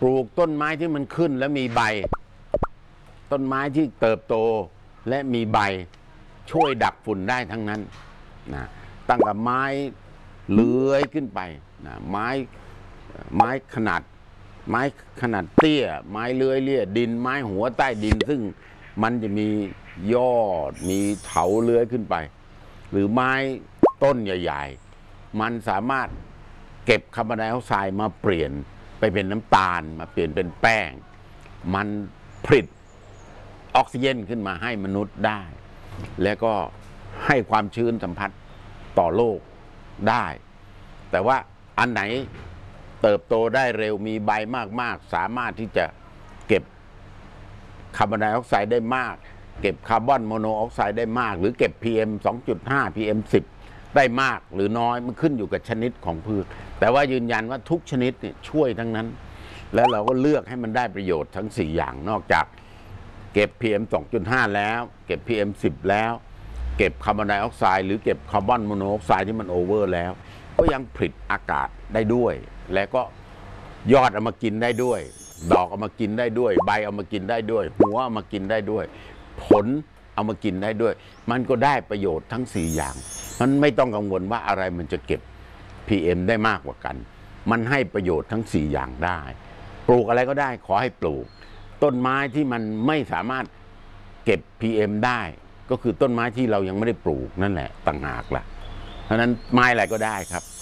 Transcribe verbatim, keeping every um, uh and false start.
ปลูกต้นไม้ที่มันขึ้นแล้วมีใบต้นไม้ที่เติบโตและมีใบช่วยดักฝุ่นได้ทั้งนั้นนะตั้งแต่ไม้เลื้อยขึ้นไปนะไม้ไม้ขนาดไม้ขนาดเตี้ยไม้เลื้อยเลี่ยดินไม้หัวใต้ดินซึ่งมันจะมียอดมีเถาเลื้อยขึ้นไปหรือไม้ต้นใหญ่ๆมันสามารถเก็บคาร์บอนไดออกไซด์มาเปลี่ยนไปเป็นน้ำตาลมาเปลี่ยนเป็นแป้งมันผลิตออกซิเจนขึ้นมาให้มนุษย์ได้แล้วก็ให้ความชื้นสัมผัสต่อโลกได้แต่ว่าอันไหนเติบโตได้เร็วมีใบมากๆสามารถที่จะเก็บคาร์บอนไดออกไซด์ได้มากเก็บคาร์บอนโมโนออกไซด์ได้มากหรือเก็บ พี เอ็ม สองจุดห้า พี เอ็ม สิบ ได้มากหรือน้อยมันขึ้นอยู่กับชนิดของพืชแต่ว่ายืนยันว่าทุกชนิดเนี่ยช่วยทั้งนั้นแล้วเราก็เลือกให้มันได้ประโยชน์ทั้งสี่อย่างนอกจากเก็บ พี เอ็ม สองจุดห้า แล้วเก็บ พี เอ็ม สิบ แล้วเก็บคาร์บอนไดออกไซด์หรือเก็บคาร์บอนโมโนออกไซด์ที่มันโอเวอร์แล้วก็ยังผลิตอากาศได้ด้วยและก็ยอดเอามากินได้ด้วยดอกเอามากินได้ด้วยใบเอามากินได้ด้วยหัวเอามากินได้ด้วยผลเอามากินได้ด้วยมันก็ได้ประโยชน์ทั้งสี่อย่างมันไม่ต้องกังวลว่าอะไรมันจะเก็บ พี เอ็ม ได้มากกว่ากันมันให้ประโยชน์ทั้งสี่อย่างได้ปลูกอะไรก็ได้ขอให้ปลูกต้นไม้ที่มันไม่สามารถเก็บ พี เอ็ม ได้ก็คือต้นไม้ที่เรายังไม่ได้ปลูกนั่นแหละต่างหากล่ะเพราะนั้นไม้อะไรก็ได้ครับ